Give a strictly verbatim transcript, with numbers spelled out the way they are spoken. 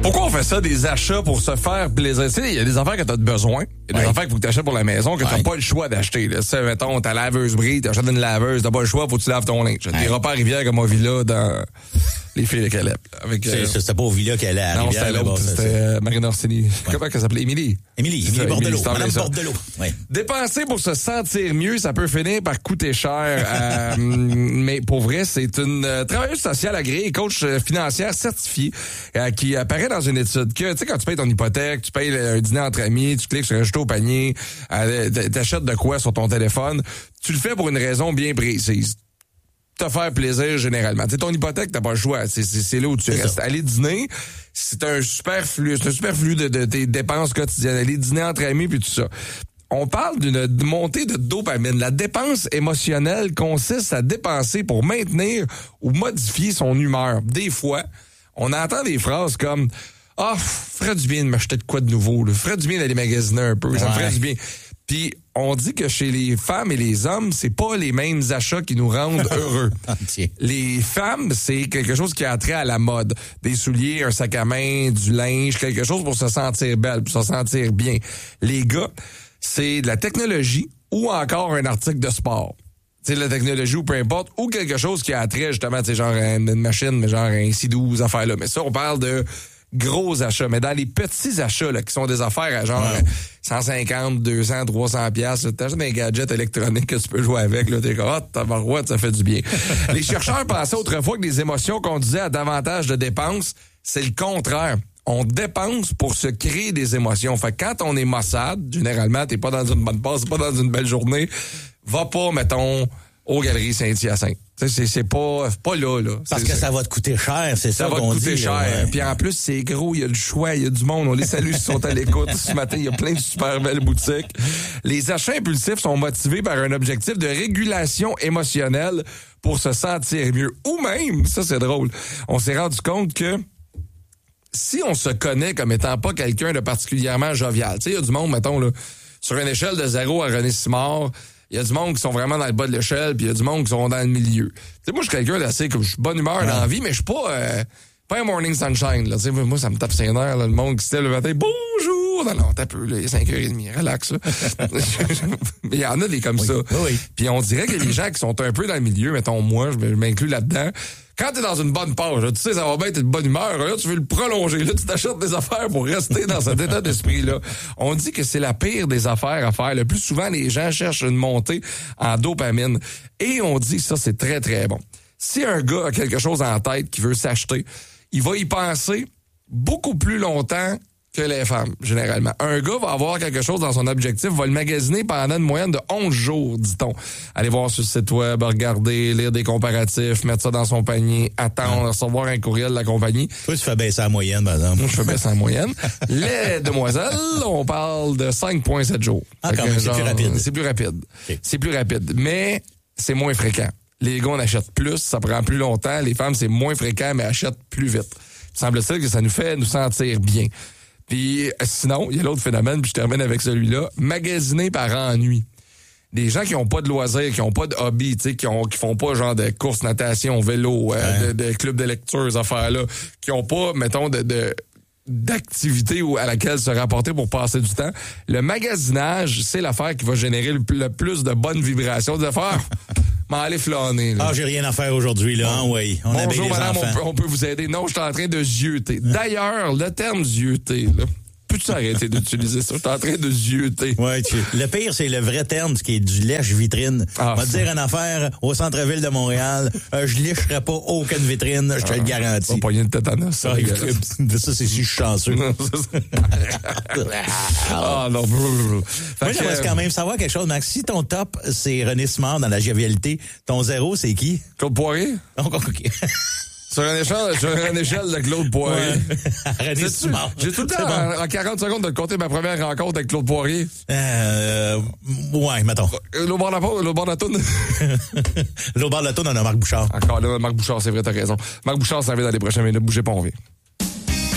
Pourquoi on fait ça, des achats pour se faire plaisir? Tu sais, il y a des affaires que t'as de besoin. Il y a des Ouais. affaires qu'il faut que t'achètes pour la maison, que t'as Ouais. pas le choix d'acheter. Là. Tu sais, mettons, ta laveuse brille, t'achètes une laveuse, t'as pas le choix, faut que tu laves ton linge. Tu n'iras pas à Rivière comme on vit là dans les filles de Caleb. Avec, C'est- euh, C'était pas au Villa qu'elle allait à non, Rivière, c'était mais l'autre, bon, ça, c'était c'est- euh, Marine Orsini. Comment elle s'appelait? Émilie. Émilie, C'est Émilie ça, Bordelot. Émilie, c'est Madame ça. Bordelot. Ouais. Dépenser pour se sentir mieux, ça peut finir par coûter cher. euh, mais pour vrai, c'est une euh, travailleuse sociale agréée et coach euh, financière certifiée euh, qui apparaît dans une étude que, tu sais, quand tu payes ton hypothèque, tu payes le- un dîner entre amis, tu cliques sur ajouter au panier, euh, t'achètes de quoi sur ton téléphone, tu le fais pour une raison bien précise. Te faire plaisir généralement. Tu sais, ton hypothèque, t'as pas le choix. C'est, c'est, c'est là où tu C'est restes. ça. Aller dîner, c'est un superflu, c'est un superflu de, de tes dépenses quotidiennes. Aller dîner entre amis puis tout ça. On parle d'une montée de dopamine. La dépense émotionnelle consiste à dépenser pour maintenir ou modifier son humeur. Des fois, on entend des phrases comme « Ah, oh, ferait du bien de m'acheter de quoi de nouveau. Là. Ferait du bien d'aller magasiner un peu. Ça me Ouais. ferait du bien. » Puis on dit que chez les femmes et les hommes, c'est pas les mêmes achats qui nous rendent heureux. Ah, tiens. Les femmes, c'est quelque chose qui a trait à la mode. Des souliers, un sac à main, du linge, quelque chose pour se sentir belle, pour se sentir bien. Les gars, c'est de la technologie ou encore un article de sport. Tu sais, la technologie ou peu importe, ou quelque chose qui a trait justement, tu sais, genre une, une machine, mais genre un C douze, affaires là. Mais ça, on parle de gros achats. Mais dans les petits achats, là, qui sont des affaires à genre Ouais. cent cinquante, deux cents, trois cents piastres, t'achètes un gadget électronique que tu peux jouer avec, là, t'es comme, ah, tabarouette, ça fait du bien. Les chercheurs pensaient autrefois que les émotions conduisaient à davantage de dépenses. C'est le contraire. On dépense pour se créer des émotions. Fait que quand on est maussade, généralement, t'es pas dans une bonne passe, pas dans une belle journée, va pas, mettons, aux Galeries Saint-Hyacinthe. Tu sais, c'est, c'est pas, pas là, là. Parce C'est- que ça va te coûter cher, c'est ça, ça va te qu'on coûter dit, cher. là, ouais. Puis en plus, c'est gros, il y a du choix, il y a du monde. On les salue s'ils sont à l'écoute. Ce matin, il y a plein de super belles boutiques. Les achats impulsifs sont motivés par un objectif de régulation émotionnelle pour se sentir mieux. Ou même, ça c'est drôle, on s'est rendu compte que si on se connaît comme étant pas quelqu'un de particulièrement jovial, tu sais, il y a du monde, mettons, là, sur une échelle de zéro à René Simard, il y a du monde qui sont vraiment dans le bas de l'échelle, puis il y a du monde qui sont dans le milieu. Tu sais, moi, je suis quelqu'un d'assez, comme je suis bonne humeur dans la vie, mais je suis pas, euh, pas un morning sunshine, là. Tu sais, moi, ça me tape ses nerfs, là, le monde qui se lève le matin, bonjour! Non, non, t'as peu, là, il est cinq heures trente, relax, là. Mais il y en a des comme Oui. ça. Oui, oui. Puis on dirait que les gens qui sont un peu dans le milieu, mettons moi, je m'inclus là-dedans, quand t'es dans une bonne page, là, tu sais, ça va bien être de bonne humeur, là, tu veux le prolonger, là, tu t'achètes des affaires pour rester dans cet état d'esprit-là. On dit que c'est la pire des affaires à faire. Le plus souvent, les gens cherchent une montée en dopamine. Et on dit, ça, c'est très, très bon. Si un gars a quelque chose en tête qu'il veut s'acheter, il va y penser beaucoup plus longtemps que les femmes, généralement. Un gars va avoir quelque chose dans son objectif, va le magasiner pendant une moyenne de onze jours, dit-on. Aller voir sur le site web, regarder, lire des comparatifs, mettre ça dans son panier, attendre, recevoir un courriel de la compagnie. Toi, tu fais baisser la moyenne, par exemple. Moi, je fais baisser en moyenne. Les demoiselles, on parle de cinq virgule sept jours. Ah, Fait quand que même, c'est plus rapide. C'est plus rapide. Ok. C'est plus rapide. Mais c'est moins fréquent. Les gars, on achète plus, ça prend plus longtemps. Les femmes, c'est moins fréquent, mais achètent plus vite. Semble-t-il que ça nous fait nous sentir bien. Puis sinon, il y a l'autre phénomène, puis je termine avec celui-là, magasiner par ennui. Des gens qui ont pas de loisirs, qui ont pas de hobby, tu sais, qui ont qui font pas genre de course, natation, vélo, euh, Ouais. de, de club de lecture, ces affaires-là, qui ont pas, mettons, de, de d'activité ou à laquelle se rapporter pour passer du temps. Le magasinage, c'est l'affaire qui va générer le, le plus de bonnes vibrations. Des affaires, m'en aller flâner. Là. Ah, j'ai rien à faire aujourd'hui, là. Hein, oui. On habille Bonjour les madame, enfants. on peut, on peut vous aider. Non, je suis en train de zioter. D'ailleurs, le terme zioter, là, peux-tu arrêter d'utiliser ça? Je suis en train de zioter. Ouais, tu... Le pire, c'est le vrai terme, ce qui est du lèche-vitrine. Ah, On va te dire une affaire au centre-ville de Montréal, euh, je lècherai pas aucune vitrine, je te le On garantis. va pogner une tétanos. Ça, Ah, dégueulasse. ça, c'est si je suis chanceux. Ah non. Moi, Fait j'aimerais que, quand même savoir quelque chose, Max. Si ton top, c'est René Simard dans la jovialité, ton zéro, c'est qui? Claude Poirier? Donc, OK. Sur une échelle, sur une échelle de Claude Poirier. René Sais-tu, Simard. J'ai tout le temps, C'est bon. en, en quarante secondes, de te compter ma première rencontre avec Claude Poirier. Euh, ouais, mettons. Euh, L'au bord de la pause, l'au bord de la toune. L'autre bord de la tour, on a Marc Bouchard. Encore là, Marc Bouchard, c'est vrai, t'as raison. Marc Bouchard s'en vient dans les prochaines minutes. Bougez pas, on vient.